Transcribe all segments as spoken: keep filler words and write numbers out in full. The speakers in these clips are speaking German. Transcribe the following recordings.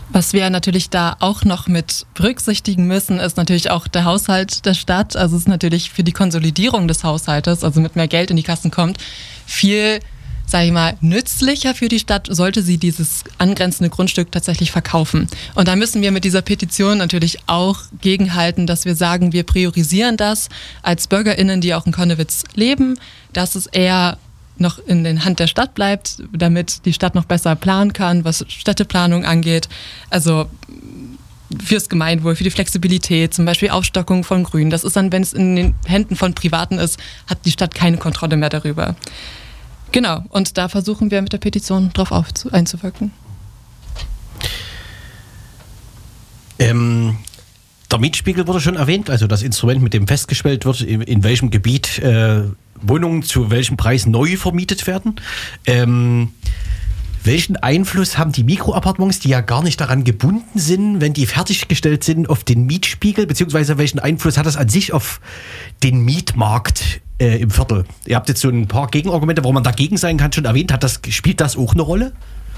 Was wir natürlich da auch noch mit berücksichtigen müssen, ist natürlich auch der Haushalt der Stadt. Also es ist natürlich für die Konsolidierung des Haushaltes, also mit mehr Geld in die Kassen kommt, viel, sage ich mal, nützlicher für die Stadt, sollte sie dieses angrenzende Grundstück tatsächlich verkaufen. Und da müssen wir mit dieser Petition natürlich auch gegenhalten, dass wir sagen, wir priorisieren das als BürgerInnen, die auch in Connewitz leben, dass es eher noch in den Hand der Stadt bleibt, damit die Stadt noch besser planen kann, was Städteplanung angeht. Also fürs Gemeinwohl, für die Flexibilität, zum Beispiel Aufstockung von Grün. Das ist dann, wenn es in den Händen von Privaten ist, hat die Stadt keine Kontrolle mehr darüber. Genau, und da versuchen wir mit der Petition drauf aufzu- einzuwirken. Ähm, der Mietspiegel wurde schon erwähnt, also das Instrument, mit dem festgestellt wird, in, in welchem Gebiet äh, Wohnungen zu welchem Preis neu vermietet werden. Ähm, welchen Einfluss haben die Mikroappartements, die ja gar nicht daran gebunden sind, wenn die fertiggestellt sind, auf den Mietspiegel, beziehungsweise welchen Einfluss hat das an sich auf den Mietmarkt äh, im Viertel? Ihr habt jetzt so ein paar Gegenargumente, warum man dagegen sein kann, schon erwähnt. Hat das, spielt das auch eine Rolle?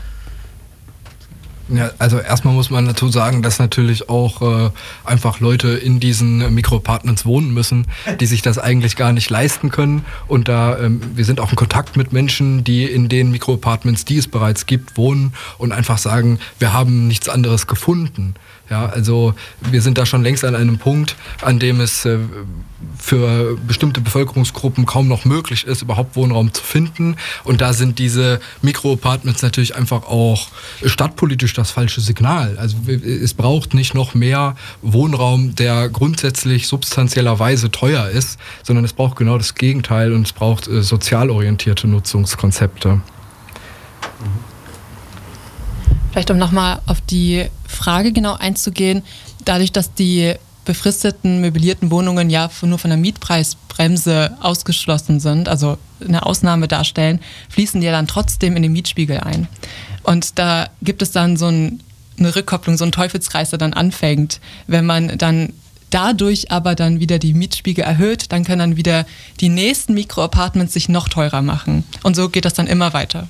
Ja, also erstmal muss man dazu sagen, dass natürlich auch äh, einfach Leute in diesen Mikroapartments wohnen müssen, die sich das eigentlich gar nicht leisten können. Und da, ähm, wir sind auch in Kontakt mit Menschen, die in den Mikroapartments, die es bereits gibt, wohnen und einfach sagen, wir haben nichts anderes gefunden. Ja, also wir sind da schon längst an einem Punkt, an dem es äh, für bestimmte Bevölkerungsgruppen kaum noch möglich ist, überhaupt Wohnraum zu finden. Und da sind diese Mikroapartments natürlich einfach auch stadtpolitisch das falsche Signal. Also es braucht nicht noch mehr Wohnraum, der grundsätzlich substanziellerweise teuer ist, sondern es braucht genau das Gegenteil und es braucht äh, sozial orientierte Nutzungskonzepte. Vielleicht um nochmal auf die Frage genau einzugehen, dadurch, dass die befristeten, möblierten Wohnungen ja nur von der Mietpreisbremse ausgeschlossen sind, also eine Ausnahme darstellen, fließen die ja dann trotzdem in den Mietspiegel ein. Und da gibt es dann so ein, eine Rückkopplung, so einen Teufelskreis, der dann anfängt. Wenn man dann dadurch aber dann wieder die Mietspiegel erhöht, dann können dann wieder die nächsten Mikroapartments sich noch teurer machen. Und so geht das dann immer weiter.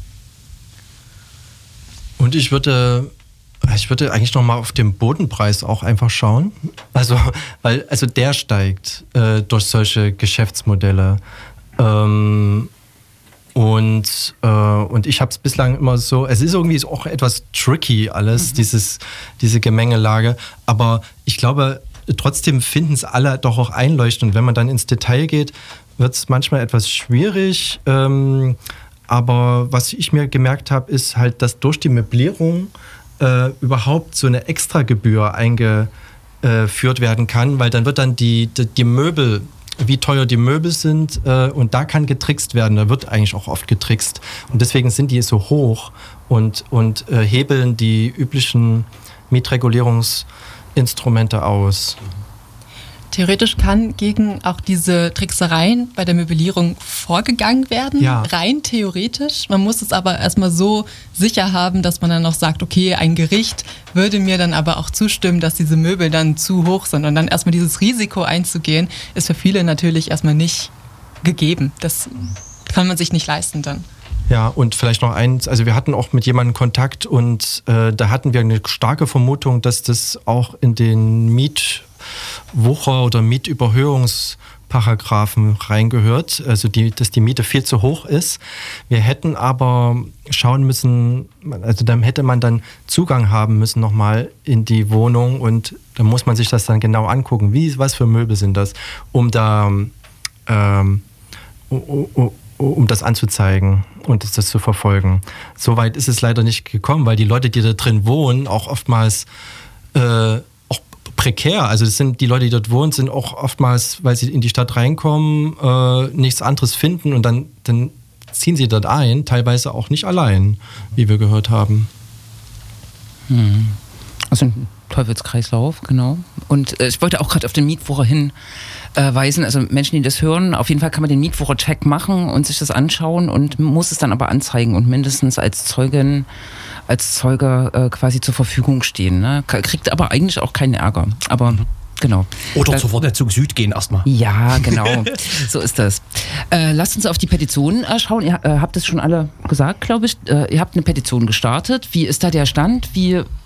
Und ich würde, ich würde eigentlich nochmal auf den Bodenpreis auch einfach schauen. Also, weil, also der steigt äh, durch solche Geschäftsmodelle. Ähm, und, äh, und ich habe es bislang immer so, es ist irgendwie auch etwas tricky alles, mhm. dieses, diese Gemengelage. Aber ich glaube, trotzdem finden es alle doch auch einleuchtend. Und wenn man dann ins Detail geht, wird es manchmal etwas schwierig. Ähm, Aber was ich mir gemerkt habe, ist halt, dass durch die Möblierung äh, überhaupt so eine Extragebühr eingeführt werden kann, weil dann wird dann die, die, die Möbel, wie teuer die Möbel sind, äh, und da kann getrickst werden, da wird eigentlich auch oft getrickst. Und deswegen sind die so hoch und, und äh, hebeln die üblichen Mietregulierungsinstrumente aus. Theoretisch kann gegen auch diese Tricksereien bei der Möblierung vorgegangen werden, ja. Rein theoretisch. Man muss es aber erstmal so sicher haben, dass man dann noch sagt, okay, ein Gericht würde mir dann aber auch zustimmen, dass diese Möbel dann zu hoch sind. Und dann erstmal dieses Risiko einzugehen, ist für viele natürlich erstmal nicht gegeben. Das kann man sich nicht leisten dann. Ja, und vielleicht noch eins, also wir hatten auch mit jemandem Kontakt und äh, da hatten wir eine starke Vermutung, dass das auch in den Mietwucher- oder Mietüberhöhungsparagraphen reingehört, also die, dass die Miete viel zu hoch ist. Wir hätten aber schauen müssen, also dann hätte man dann Zugang haben müssen nochmal in die Wohnung und dann muss man sich das dann genau angucken, wie, was für Möbel sind das, um da ähm, um, um, um das anzuzeigen und das zu verfolgen. Soweit ist es leider nicht gekommen, weil die Leute, die da drin wohnen, auch oftmals äh, auch prekär, also das sind die Leute, die dort wohnen, sind auch oftmals, weil sie in die Stadt reinkommen, äh, nichts anderes finden und dann, dann ziehen sie dort ein, teilweise auch nicht allein, wie wir gehört haben. Hm. Also ein Teufelskreislauf, genau. Und äh, ich wollte auch gerade auf den Mietwucher hinweisen, äh, also Menschen, die das hören, auf jeden Fall kann man den Mietwucher-Check machen und sich das anschauen und muss es dann aber anzeigen und mindestens als Zeugin, als Zeuge äh, quasi zur Verfügung stehen. Ne? Kriegt aber eigentlich auch keinen Ärger. Aber genau. Oder äh, zur Vernetzung Süd gehen erstmal. Ja, genau. So ist das. Äh, lasst uns auf die Petition äh, schauen. Ihr äh, habt es schon alle gesagt, glaube ich. Äh, ihr habt eine Petition gestartet. Wie ist da der Stand? Wie